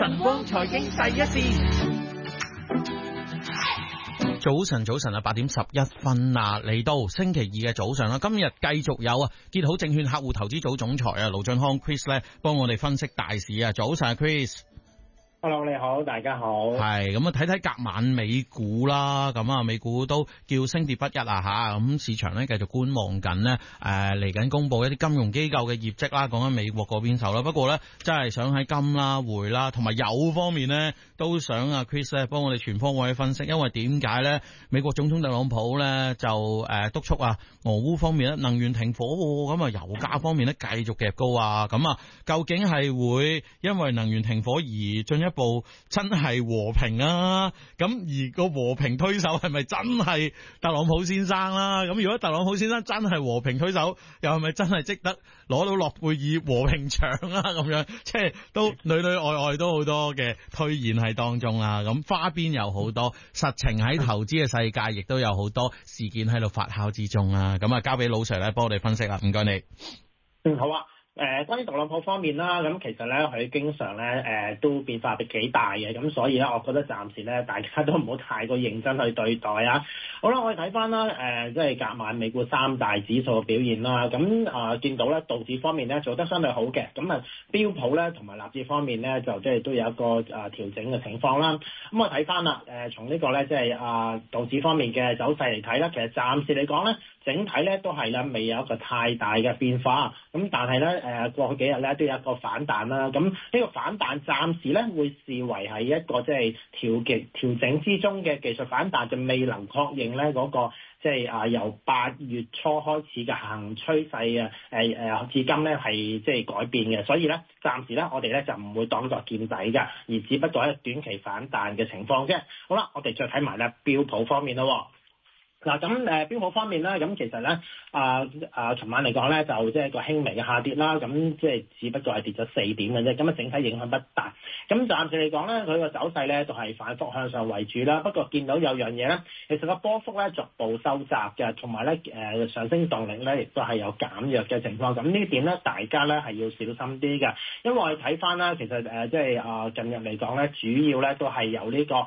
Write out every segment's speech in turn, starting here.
晨光財經第一線。早晨啊，8:11啊，嚟到星期二嘅早上啦。今日繼續有結好證券客戶投資組總裁盧駿匡 Chris 咧，幫我哋分析大市啊。早晨 Chris。Hello， 你好，大家好。 係咁啊，睇睇隔晚美股啦，咁啊，美股都叫升跌不一啊吓，咁市場咧繼續觀望緊呢，嚟緊公布一啲金融機構嘅業績啦，講緊美國嗰邊手啦。不過咧，真係想喺金啦、匯啦同埋油方面咧，都想啊 Chris 咧幫我哋全方位分析，因為點解咧？美國總統特朗普咧就督促啊俄烏方面咧能源停火，咁啊油價方面咧繼續夾高啊，咁啊究竟係會因為能源停火而進一步真係和平啊？咁而個和平推手係咪真係特朗普先生啦？咁如果特朗普先生真係和平推手，又係咪真係值得攞到諾貝爾和平獎啊？咁樣即係都裏裏外外都好多嘅推演喺當中啦。咁花邊有好多，實情喺投資嘅世界亦都有好多事件喺度發酵之中啦。咁啊，交俾老 Sir 咧幫我哋分析啦。唔該你。 好啊。關於特朗普方面啦，咁其實咧佢經常咧都變化幾大嘅，咁所以咧我覺得暫時咧大家都唔好太過認真去對待啊。好啦，我哋睇翻啦，即係隔晚美股三大指數嘅表現啦，咁見到咧道指方面咧做得相對好嘅，咁啊標普咧同埋納指方面咧就即係都有一個調整嘅情況啦。咁我睇翻啦，從呢個咧即係道指方面嘅走勢嚟睇咧，其實暫時嚟講咧，整體咧都係咧未有一個太大嘅變化，咁但係咧過去幾日咧都有一個反彈啦，咁呢個反彈暫時咧會視為係一個即係調整之中嘅技術反彈，就未能確認咧嗰個即係由8月初開始嘅下行趨勢至今咧係即係改變嘅，所以咧暫時咧我哋咧就唔會當作見底嘅，而只不過係短期反彈嘅情況啫。好啦，我哋再睇埋咧標普方面咯。嗱咁標普方面咧，咁其實咧尋晚嚟講咧就即係一個輕微嘅下跌啦，咁即係只不過係跌咗4點嘅啫，咁啊整體影響不大。咁暫時嚟講咧，佢個走勢咧就係反覆向上為主啦。不過見到有樣嘢咧，其實個波幅咧逐步收窄嘅，同埋咧上升動力咧亦都係有減弱嘅情況。咁呢點咧大家咧係要小心啲嘅，因為我哋睇翻啦，其實即係近日嚟講咧，主要咧都係由呢個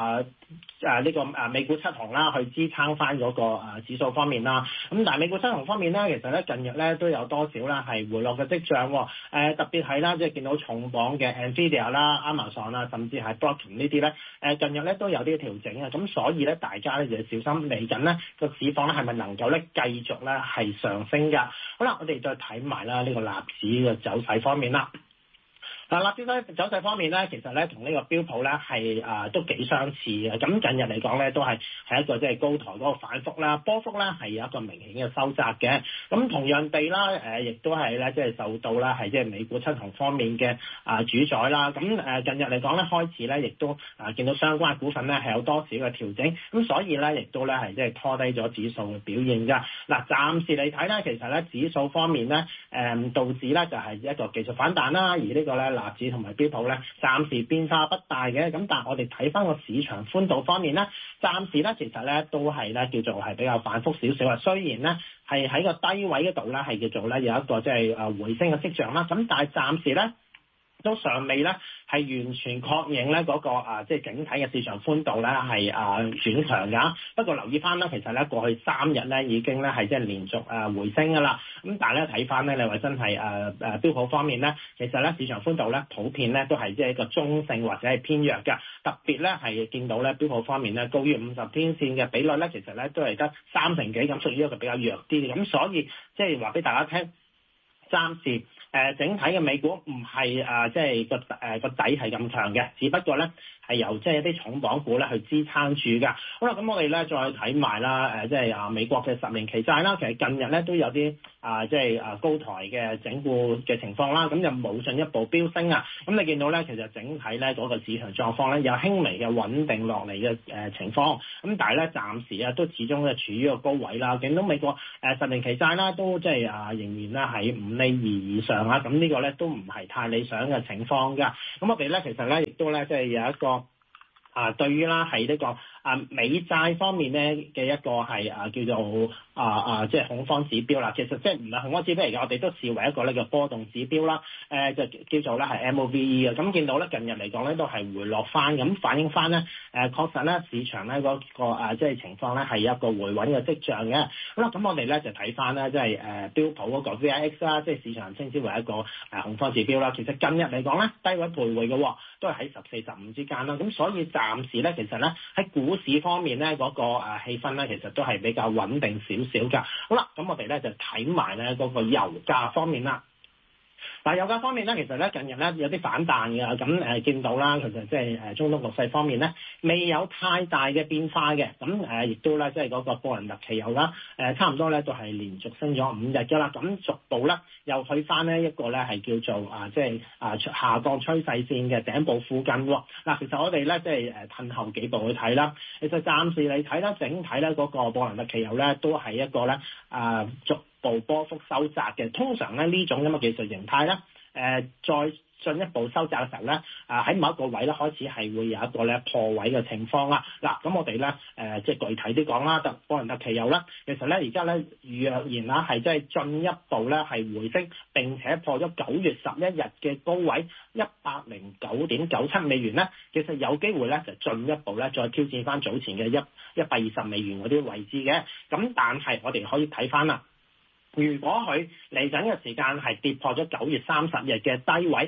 美股七雄啦去支撐翻嗰個指數方面啦，咁但係美股七雄方面咧，其實咧近日咧都有多少啦係回落嘅跡象，特別係啦即係見到重磅嘅 Nvidia 啦、Amazon 啦，甚至係 Broadcom 呢啲咧，近日咧都有啲調整啊，咁所以咧大家咧就要小心嚟緊咧個市況咧係咪能夠咧繼續咧係上升㗎？好啦，我哋再睇埋啦呢個納指嘅走勢方面啦。嗱，納指走勢方面咧，其實咧同呢個標普咧係都幾相似嘅。咁近日嚟講咧，都係一個即係高台嗰個反覆啦，波幅咧係有一個明顯嘅收窄嘅。咁同樣地啦，亦都係咧即係受到啦係即係美股七雄方面嘅主宰啦。咁近日嚟講咧，開始咧亦都見到相關股份咧係有多少嘅調整，咁所以咧亦都咧係即係拖低咗指數嘅表現㗎。嗱，暫時嚟睇咧，其實咧指數方面咧，道指咧就係一個技術反彈啦，而呢個咧納指同埋標普咧，暫時變化不大嘅。咁但係我哋睇翻個市場寬度方面咧，暫時咧其實咧都係咧叫做係比較反覆少少啊。雖然咧係喺個低位嗰度咧係叫做咧有一個即係回升嘅跡象啦，咁但係暫時咧都尚未咧係完全確認咧嗰個即係整體嘅市場寬度咧係轉強㗎。不過留意翻啦，其實咧過去3日咧已經咧係即係連續回升㗎啦。咁但係咧睇翻咧，你話真係標普方面咧，其實咧市場寬度咧普遍咧都係即係一個中性或者係偏弱㗎。特別咧係見到咧標普方面咧高於50天線嘅比率咧，其實咧都係得30幾咁，屬於一個比較弱啲嘅。咁所以即係話俾大家聽，暫時整體嘅美股唔係即係個底係咁強嘅，只不過咧係由即係一啲重磅股咧去支撐住㗎。好啦，咁我哋咧再睇埋啦，即係美國嘅10年期債啦，其實近日咧都有啲即係高台嘅整固嘅情況啦，咁就冇進一步飆升啊。咁你見到咧，其實整體咧嗰個市場狀況咧有輕微嘅穩定落嚟嘅情況，咁但係咧暫時都始終係處於一個高位啦。見到美國10年期債啦都即係仍然咧喺5厘2以上啊，咁呢個咧都唔係太理想嘅情況㗎。咁我哋咧其實咧亦都咧即係有一個對於啦係呢個美債方面咧嘅一個係叫做即係恐慌指標啦。其實即係唔係恐慌指標嚟嘅，我哋都視為一個呢個波動指標啦。就叫做咧係 MOVE 啊。咁見到咧近日嚟講咧都係回落翻，咁反映翻咧確實咧市場咧嗰個即係情況咧係有一個回穩嘅跡象嘅。好啦，咁我哋咧就睇翻咧即係標普嗰個 VIX 啦，即係市場稱之為一個恐慌指標啦。其實近日嚟講咧低位徘徊嘅，都係喺14-15之間啦。咁所以暫時咧其實咧喺股市方面咧嗰個氣氛咧其實都係比較穩定少少㗎。好啦，咁我哋咧就睇埋咧嗰個油價方面啦。但係油價方面咧，其實咧近日咧有啲反彈嘅，咁見到啦，其實即係中東局勢方面咧未有太大嘅變化嘅，咁亦都咧即係嗰個布倫特期油啦，差唔多咧都係連續升咗5日㗎啦，咁逐步咧又去翻呢一個咧係叫做即係下降趨勢線嘅頂部附近喎。嗱，其實我哋咧即係褪後幾步去睇啦，其實暫時嚟睇啦，整體咧嗰個布倫特期油咧都係一個咧逐步波幅收窄嘅。通常咧呢種咁嘅技術形態咧，再進一步收窄嘅時候咧，喺某一個位咧開始係會有一個咧破位嘅情況啦。嗱，咁我哋咧即係具體啲講啦，布倫特期油啦，其實咧而家咧若然啦係即係進一步咧係回升，並且破咗9月11日嘅高位109.97美元咧，其實有機會咧就進一步咧再挑戰翻早前嘅120美元嗰啲位置嘅。咁但係我哋可以睇翻啦。如果佢嚟緊嘅時間係跌破咗9月30日嘅低位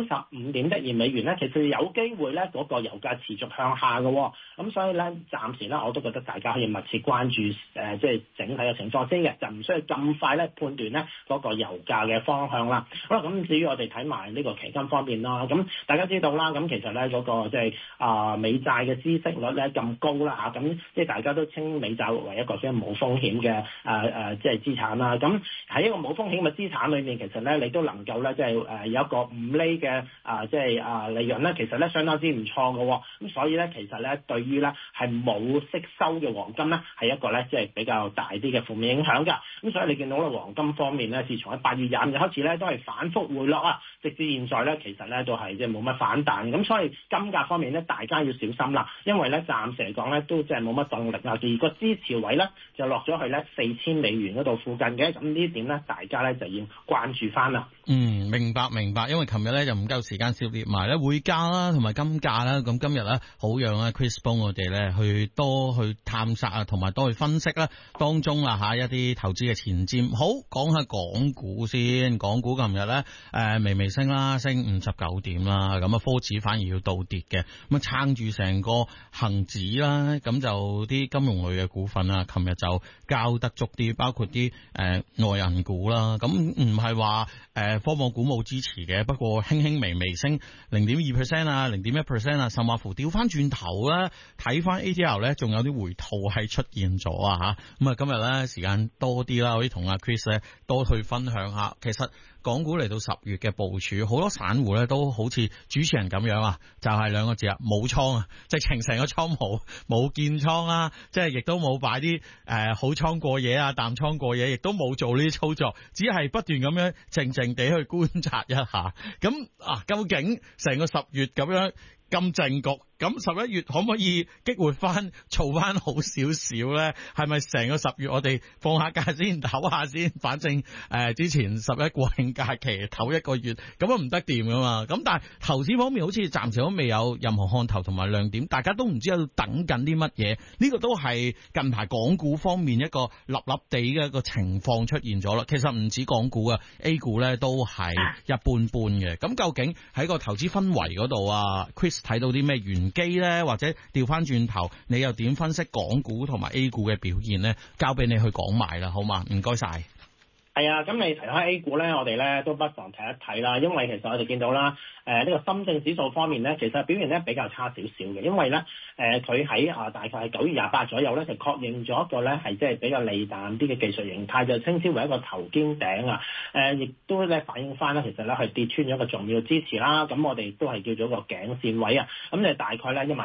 95.12美元咧，其實有機會咧嗰個油價持續向下嘅。咁所以咧暫時咧我都覺得大家可以密切關注即係整體嘅情況先嘅，就唔需要咁快咧判斷咧嗰個油價嘅方向啦。好啦，咁至於我哋睇埋呢個期金方面啦，咁大家知道啦，咁其實咧嗰個即係美債嘅孳息率咧咁高啦嚇，咁即係大家都稱美債為一個即係冇風險嘅即係資產啦。咁喺一個冇風險嘅資產裏面，其實咧你都能夠咧即係有一個5厘嘅即係利潤咧，其實咧相當之唔錯嘅。咁所以咧其實咧對於咧係冇息收嘅黃金咧係一個咧即係比較大啲嘅負面影響㗎。咁所以你見到咧黃金方面咧，自從喺8月25日開始咧都係反覆回落啊，直至現在咧其實咧都係即係冇乜反彈。咁所以金價方面咧大家要小心啦，因為咧暫時嚟講咧都即係冇乜動力啊，而個支持位咧就落咗去咧4000美元嗰度附近嘅。咁呢點咧，大家咧就要關注翻啦。 明白。因為琴日咧就唔夠時間涉獵埋咧匯價啦，同埋金價啦。咁今日咧好讓啊 Chris 幫我哋咧去多去探索啊，同埋多去分析啦當中啦一啲投資嘅前瞻。好，講下港股先。港股琴日咧微微升啦，升59點啦。咁啊科指反而要倒跌嘅，咁啊撐住成個恒指啦。咁就啲金融類嘅股份啊，琴日就交得足啲，包括啲內銀股啦。咁唔係話科網股冇支持嘅，不過輕輕微微升 0.2% 啊 0.1% 啊，甚至乎調翻轉頭啦，睇翻 ADR 咧仲有啲回吐係出現咗啊嚇。咁啊今日咧時間多啲啦，可以同阿 Chris 咧多去分享下。其實港股嚟到10月嘅部署，好多散戶咧都好似主持人咁樣啊，就係2個字啊，冇倉啊，直情成個倉冇建倉啦，即係亦都冇擺啲好倉過夜啊，淡倉過夜，亦都冇做呢啲操作，只係不斷咁樣靜靜地去觀察一下。咁究竟成個10月咁樣咁靜局，咁11月可唔可以激活翻，做翻好少少咧？係咪成個10月我哋放下假先，唞下先？反正之前11國慶假期唞1個月，咁啊唔得掂噶嘛。咁但係投資方面好似暫時都未有任何看頭同埋亮點，大家都唔知喺度等緊啲乜嘢。呢個都係近排港股方面一個立立地嘅一個情況出現咗啦。其實唔止港股啊 ，A 股咧都係一般般嘅。咁究竟喺個投資氛圍嗰度啊 ，Chris 睇到啲咩玄機咧，或者調翻轉頭，你又點分析港股同埋 A 股嘅表現咧？交俾你去講埋啦，好嘛？唔該晒。 係啊，咁你提開 A 股咧，我哋咧都不妨睇一睇啦，因為其實我哋見到啦，呢個深證指數方面咧，其實表現咧比較差少少嘅，因為咧佢喺大概係9月28左右咧，就確認咗一個咧係即係比較利淡啲嘅技術形態，就稱之為一個頭肩頂啊，亦都咧反映翻咧，其實咧係跌穿咗一個重要支持啦，咁我哋都係叫做一個頸線位啊，咁就大概咧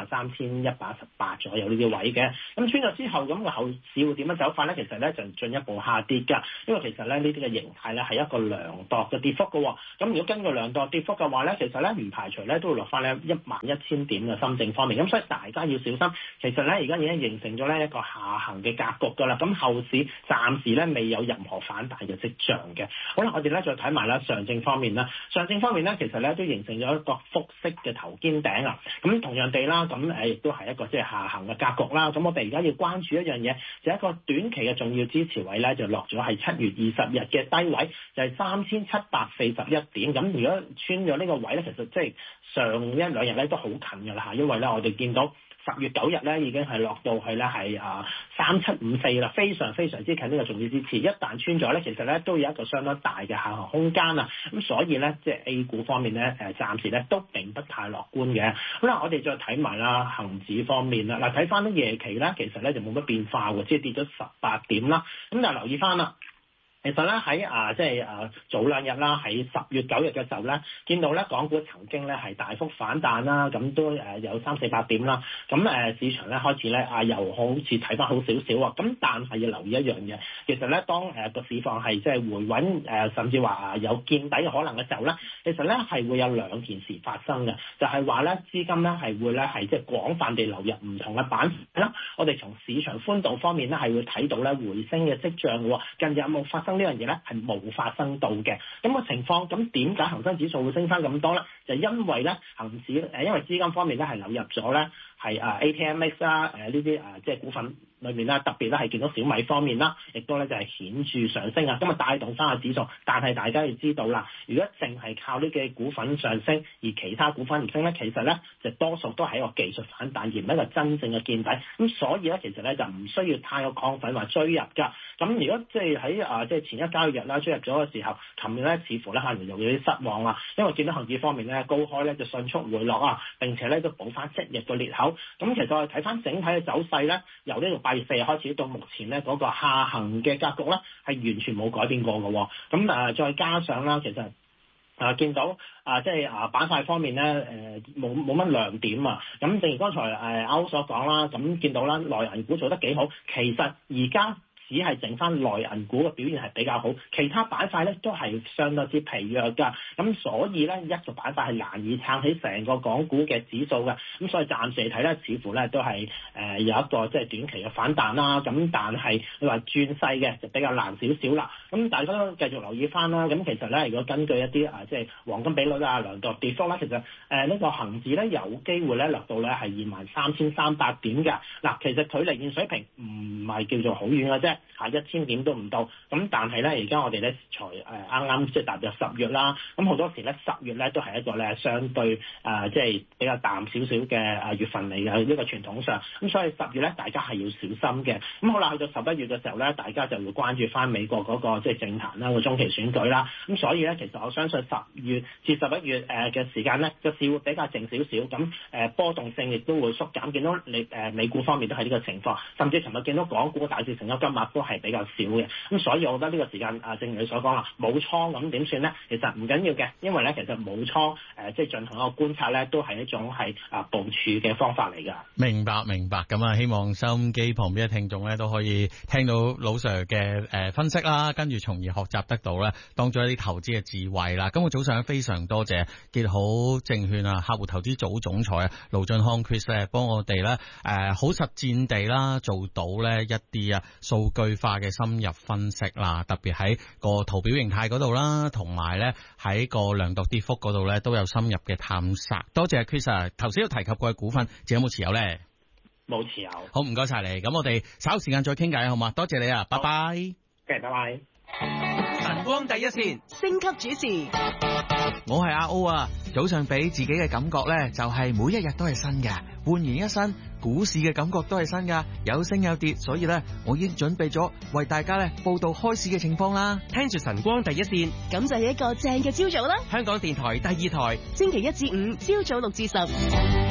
13118左右呢啲位嘅，咁穿咗之後，咁個後市會點樣走法咧？其實咧就進一步下跌㗎，因為其實咧呢啲嘅形態咧係一個量度嘅跌幅嘅喎。咁如果根據量度跌幅嘅話咧，其實咧唔排除咧都會落翻咧11000點嘅深證方面。咁所以大家要小心。其實咧而家已經形成咗咧一個下行嘅格局㗎啦。咁後市暫時咧未有任何反彈嘅跡象嘅。好啦，我哋咧再睇埋啦上證方面啦。上證方面咧其實咧都形成咗一個複式嘅頭肩頂啊。咁同樣地啦，咁亦都係一個即係下行嘅格局啦。咁我哋而家要關注一樣嘢，就係一個短期嘅重要支持位咧，就落咗係7月20日嘅低位，就係3741點。咁如果穿咗呢個位咧，其實即係上一兩日咧都好近㗎啦嚇，因為咧我哋見到10月9日咧已經係落到去咧係3754啦，非常非常之近呢個重要支持。一旦穿咗咧，其實咧都有一個相當大嘅下行空間啊。咁所以咧，即係 A 股方面咧，暫時咧都並不太樂觀嘅。好啦，我哋再睇埋啦恆指方面啦。嗱，睇翻啲夜期咧，其實咧就冇乜變化喎，即係跌咗18點啦。咁但係留意翻啦。其實咧喺早兩日啦，喺10月9日嘅時候咧，見到咧港股曾經咧係大幅反彈啦，咁都有300-400點啦。咁市場咧開始咧又好似睇翻好少少啊。咁但係要留意一樣嘢，其實咧當個市況係即係回穩甚至話有見底嘅可能嘅時候咧，其實咧係會有兩件事發生嘅，就係話咧資金咧係會咧係即係廣泛地流入唔同嘅板塊啦。我哋從市場寬度方面咧係會睇到咧回升嘅跡象喎。近日有冇發生呢樣嘢咧？係冇發生到嘅。咁個情況，咁點解恒生指數會升翻咁多咧？就因為咧恒指因為資金方面咧係流入咗咧係ATMX 啦呢啲即係股份裏面啦，特別咧係見到小米方面啦，亦都咧就係顯著上升啊，咁啊帶動翻個指數。但係大家要知道啦，如果淨係靠呢嘅股份上升，而其他股份唔升咧，其實咧就多數都係一個技術反彈，而唔係一個真正嘅見底。咁所以咧，其實咧就唔需要太過亢奮話追入㗎。咁如果即係喺即係前一交易日啦追入咗嘅時候，琴日咧似乎咧可能又有啲失望啦，因為見到恒指方面咧高開咧就迅速回落啊，並且咧都補翻即日個裂口。咁其實我哋睇翻整體嘅走勢咧，由呢個8月4日開始到目前咧嗰個下行嘅格局咧係完全冇改變過嘅。咁再加上啦，其實見到即係板塊方面咧冇乜亮點啊。咁正如剛才阿歐所講啦，咁見到啦內銀股做得幾好，其實而家只係剩翻內銀股嘅表現係比較好，其他板塊咧都係相當之疲弱㗎。咁所以咧一個板塊係難以撐起成個港股嘅指數嘅。咁所以暫時嚟睇咧，似乎咧都係有一個即係短期嘅反彈啦。咁但係你話轉勢嘅就比較難少少啦。咁大家都繼續留意翻啦。咁其實咧，如果根據一啲即係黃金比率啊、量度跌幅啦，其實呢個恆指咧有機會咧落到咧係23,300點㗎。嗱，其實距離現水平唔係叫做好遠嘅啫。1000點都唔到，咁但係咧，而家我哋咧才啱啱即係踏入10月啦，咁好多時咧10月咧都係一個咧相對即係比較淡少少嘅月份嚟嘅呢個傳統上，咁所以10月咧大家係要小心嘅。咁好啦，去到11月嘅時候咧，大家就會關注翻美國嗰個即係政壇啦、個中期選舉啦，咁所以咧其實我相信10月至11月嘅時間咧個市會比較靜少少，咁波動性亦都會縮減。見到你美股方面都係呢個情況，甚至尋日見到港股大市成交金額都係比較少嘅，咁所以我覺得呢個時間正如你所講啦，冇倉咁點算咧？其實唔緊要嘅，因為咧其實冇倉即係進行一個觀察咧，都係一種係部署嘅方法嚟㗎。 明白，咁啊，希望收音機旁邊嘅聽眾咧都可以聽到老 Sir 嘅分析啦，跟住從而學習得到咧當中一啲投資嘅智慧啦。今日早上非常多謝結好證券客戶投資組總裁盧駿匡 Chris 咧，幫我哋咧好實戰地啦做到咧一啲數據化嘅深入分析啦，特別喺個圖表形態嗰度啦，同埋咧喺個量度跌幅嗰度咧都有深入嘅探索。多謝 Chris， 頭先有提及過嘅股份，仲有冇持有咧？ 冇持有。 好，唔該晒你。咁我哋稍後時間再傾偈好嘛？多謝你啊，拜拜。 拜拜。 晨光第一線，升級主持。 我係阿 O 啊，早上俾自己嘅感覺咧，就係每一日都係新嘅，煥然一新。股市嘅感覺都係新噶，有升有跌，所以咧我已經準備咗為大家咧報道開市嘅情況啦。 聽住晨光第一線，咁就係一個正嘅朝早啦。香港電台第2台，星期1至5朝早6至10。